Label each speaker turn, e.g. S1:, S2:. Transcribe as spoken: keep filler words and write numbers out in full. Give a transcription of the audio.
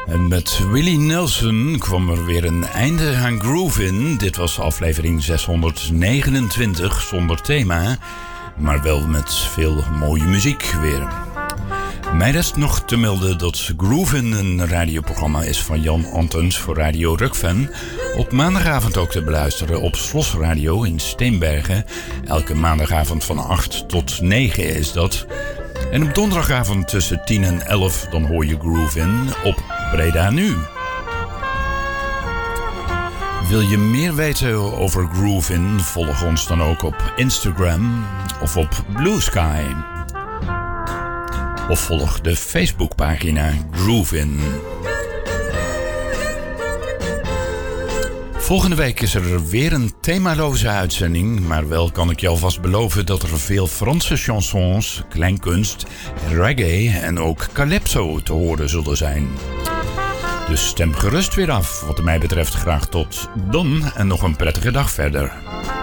S1: En met Willie Nelson kwam er weer een einde aan Groove In. Dit was aflevering zeshonderdnegenentwintig zonder thema, maar wel met veel mooie muziek weer. Mij rest nog te melden dat Groove In een radioprogramma is van Jan Antons voor Radio Rukven. Op maandagavond ook te beluisteren op Slos Radio in Steenbergen. Elke maandagavond van acht tot negen is dat. En op donderdagavond tussen tien en elf dan hoor je Groove In op Breda Nu. Wil je meer weten over Groove In? Volg ons dan ook op Instagram of op Blue Sky. Of volg de Facebookpagina Groove In. Volgende week is er weer een themaloze uitzending, maar wel kan ik je alvast beloven dat er veel Franse chansons, kleinkunst, reggae en ook calypso te horen zullen zijn. Dus stem gerust weer af. Wat mij betreft graag tot dan en nog een prettige dag verder.